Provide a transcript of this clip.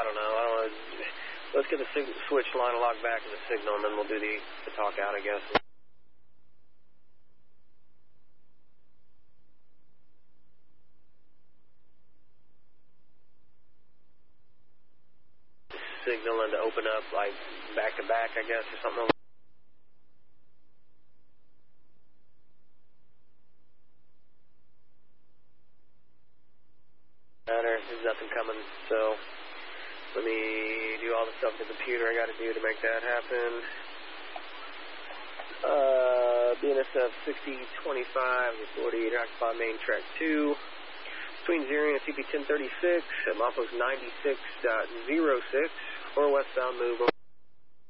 don't know. Let's get the switch line log back in the signal, and then we'll do the talk out, I guess. Signal and to open up, like, back-to-back, I guess, or something. There's nothing coming, so let me do all the stuff on the computer I got to do to make that happen. BNSF 6025, 48, occupy main track 2. Between 0 and CP 1036, at Mapos 96.06, or westbound move.